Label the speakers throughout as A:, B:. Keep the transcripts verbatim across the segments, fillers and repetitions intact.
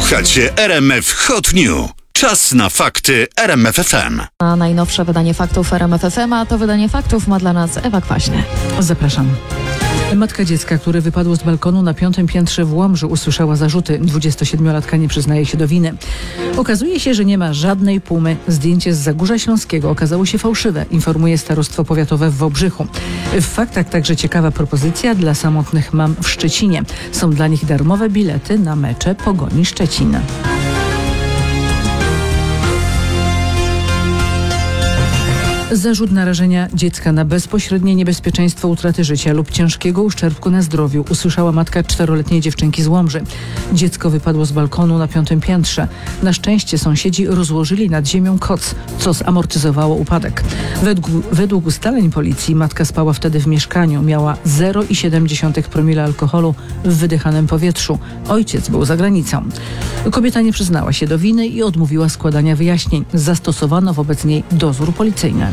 A: Słuchacie R M F Hot News. Czas na fakty R M F F M.
B: A najnowsze wydanie faktów R M F F M, a to wydanie faktów ma dla nas Ewa Kwaśnie.
C: Zapraszam. Matka dziecka, które wypadło z balkonu na piątym piętrze w Łomży, usłyszała zarzuty. dwudziestosiedmiolatka nie przyznaje się do winy. Okazuje się, że nie ma żadnej pumy. Zdjęcie z Zagórza Śląskiego okazało się fałszywe, informuje Starostwo Powiatowe w Wałbrzychu. W faktach także ciekawa propozycja dla samotnych mam w Szczecinie. Są dla nich darmowe bilety na mecze Pogoni Szczecin. Zarzut narażenia dziecka na bezpośrednie niebezpieczeństwo utraty życia lub ciężkiego uszczerbku na zdrowiu usłyszała matka czteroletniej dziewczynki z Łomży. Dziecko wypadło z balkonu na piątym piętrze. Na szczęście sąsiedzi rozłożyli nad ziemią koc, co zamortyzowało upadek. Według, według ustaleń policji matka spała wtedy w mieszkaniu. Miała zero przecinek siedem promila alkoholu w wydychanym powietrzu. Ojciec był za granicą. Kobieta nie przyznała się do winy i odmówiła składania wyjaśnień. Zastosowano wobec niej dozór policyjny.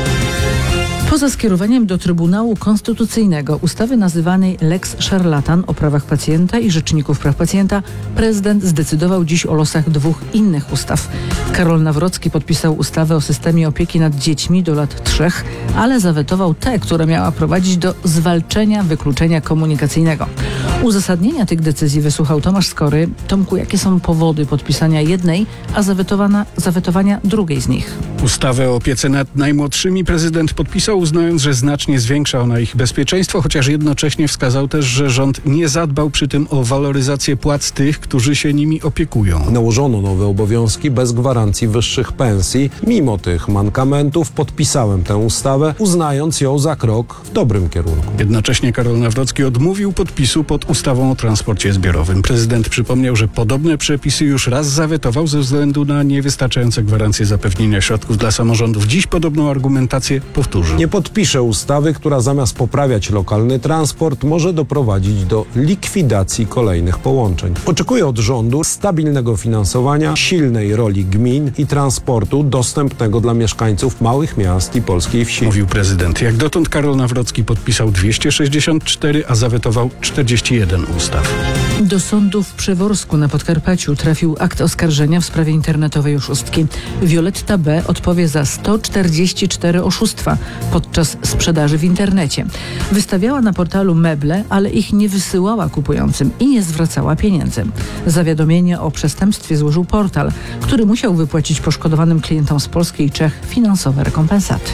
C: Poza skierowaniem do Trybunału Konstytucyjnego ustawy nazywanej Lex Szarlatan o prawach pacjenta i rzeczników praw pacjenta, prezydent zdecydował dziś o losach dwóch innych ustaw. Karol Nawrocki podpisał ustawę o systemie opieki nad dziećmi do lat trzech, ale zawetował tę, która miała prowadzić do zwalczenia wykluczenia komunikacyjnego. Uzasadnienia tych decyzji wysłuchał Tomasz Skory. Tomku, jakie są powody podpisania jednej, a zawetowana, zawetowania drugiej z nich?
D: Ustawę o opiece nad najmłodszymi prezydent podpisał, uznając, że znacznie zwiększa ona ich bezpieczeństwo, chociaż jednocześnie wskazał też, że rząd nie zadbał przy tym o waloryzację płac tych, którzy się nimi opiekują.
E: Nałożono nowe obowiązki bez gwarancji wyższych pensji. Mimo tych mankamentów podpisałem tę ustawę, uznając ją za krok w dobrym kierunku.
D: Jednocześnie Karol Nawrocki odmówił podpisu pod ustawą o transporcie zbiorowym. Prezydent przypomniał, że podobne przepisy już raz zawetował ze względu na niewystarczające gwarancje zapewnienia środków dla samorządów. Dziś podobną argumentację powtórzył.
E: Nie podpiszę ustawy, która zamiast poprawiać lokalny transport może doprowadzić do likwidacji kolejnych połączeń. Oczekuję od rządu stabilnego finansowania, silnej roli gmin i transportu dostępnego dla mieszkańców małych miast i polskiej wsi.
D: Mówił prezydent. Jak dotąd Karol Nawrocki podpisał dwieście sześćdziesiąt cztery, a zawetował czterdzieści jeden ustaw.
C: Do sądu w Przeworsku na Podkarpaciu trafił akt oskarżenia w sprawie internetowej oszustki. Violetta B. odpowie za sto czterdzieści cztery oszustwa podczas sprzedaży w internecie. Wystawiała na portalu meble, ale ich nie wysyłała kupującym i nie zwracała pieniędzy. Zawiadomienie o przestępstwie złożył portal, który musiał wypłacić poszkodowanym klientom z Polski i Czech finansowe rekompensaty.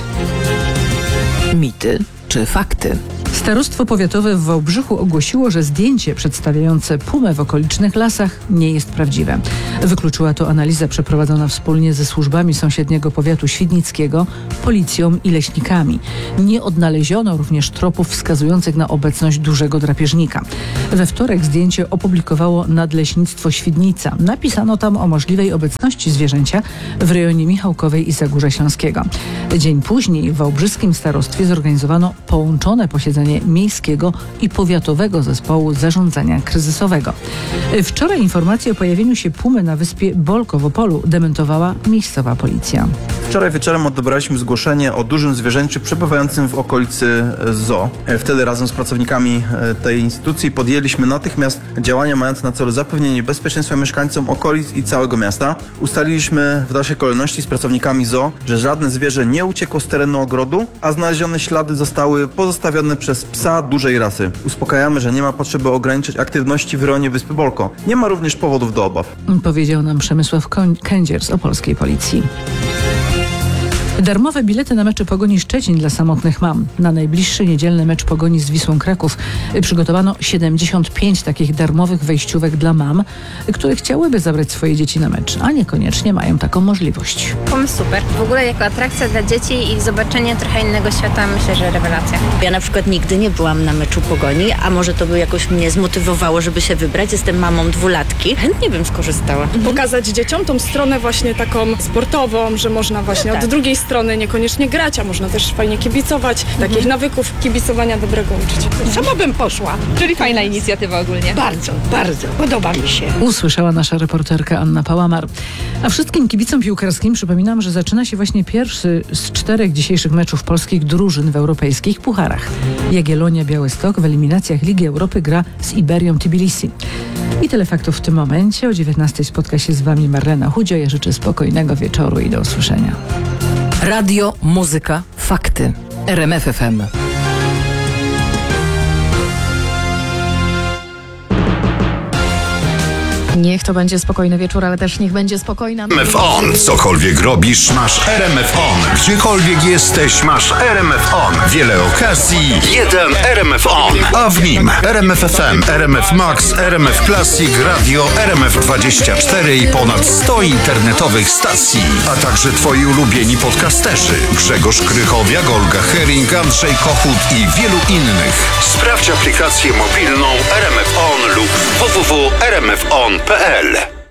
F: Mity czy fakty?
C: Starostwo Powiatowe w Wałbrzychu ogłosiło, że zdjęcie przedstawiające pumę w okolicznych lasach nie jest prawdziwe. Wykluczyła to analiza przeprowadzona wspólnie ze służbami sąsiedniego powiatu świdnickiego, policją i leśnikami. Nie odnaleziono również tropów wskazujących na obecność dużego drapieżnika. We wtorek zdjęcie opublikowało Nadleśnictwo Świdnica. Napisano tam o możliwej obecności zwierzęcia w rejonie Michałkowej i Zagórza Śląskiego. Dzień później w wałbrzyskim starostwie zorganizowano połączone posiedzenie Miejskiego i Powiatowego Zespołu Zarządzania Kryzysowego. Wczoraj informację o pojawieniu się pumy na wyspie Bolko w Opolu dementowała miejscowa policja.
G: Wczoraj wieczorem odebraliśmy zgłoszenie o dużym zwierzęciu przebywającym w okolicy zoo. Wtedy razem z pracownikami tej instytucji podjęliśmy natychmiast działania mające na celu zapewnienie bezpieczeństwa mieszkańcom okolic i całego miasta. Ustaliliśmy w dalszej kolejności z pracownikami zoo, że żadne zwierzę nie uciekło z terenu ogrodu, a znalezione ślady zostały pozostawione przez psa dużej rasy. Uspokajamy, że nie ma potrzeby ograniczać aktywności w rejonie wyspy Bolko. Nie ma również powodów do obaw.
C: Powiedział nam Przemysław Kędzier z opolskiej policji. Darmowe bilety na mecze Pogoni Szczecin dla samotnych mam. Na najbliższy niedzielny mecz Pogoni z Wisłą Kraków przygotowano siedemdziesiąt pięć takich darmowych wejściówek dla mam, które chciałyby zabrać swoje dzieci na mecz, a niekoniecznie mają taką możliwość.
H: Pomysł super. W ogóle jako atrakcja dla dzieci i zobaczenie trochę innego świata, myślę, że rewelacja.
I: Ja na przykład nigdy nie byłam na meczu Pogoni, a może to by jakoś mnie zmotywowało, żeby się wybrać. Jestem mamą dwulatki. Chętnie bym skorzystała.
J: Mhm. Pokazać dzieciom tą stronę właśnie taką sportową, że można właśnie tak. od drugiej strony niekoniecznie grać, a można też fajnie kibicować. Takich nawyków kibicowania dobrego uczyć.
K: Sama bym poszła.
L: Czyli fajna inicjatywa ogólnie.
K: Bardzo, bardzo. Podoba mi się.
C: Usłyszała nasza reporterka Anna Pałamar. A wszystkim kibicom piłkarskim przypominam, że zaczyna się właśnie pierwszy z czterech dzisiejszych meczów polskich drużyn w europejskich pucharach. Jagiellonia Białystok w eliminacjach Ligi Europy gra z Iberią Tbilisi. I tyle faktów w tym momencie. O dziewiętnastej spotka się z Wami Marlena Chudzio. Ja życzę spokojnego wieczoru i do usłyszenia.
F: Radio, muzyka, fakty. R M F F M.
B: Niech to będzie spokojny wieczór, ale też niech będzie spokojna...
A: R M F On. Cokolwiek robisz, masz R M F On. Gdziekolwiek jesteś, masz R M F On. Wiele okazji, jeden R M F On. A w nim R M F F M, R M F Max, R M F Classic, Radio, R M F dwadzieścia cztery i ponad sto internetowych stacji. A także twoi ulubieni podcasterzy. Grzegorz Krychowiak, Olga Hering, Andrzej Kochut i wielu innych. Sprawdź aplikację mobilną R M F On lub w w w kropka r m f on kropka p l.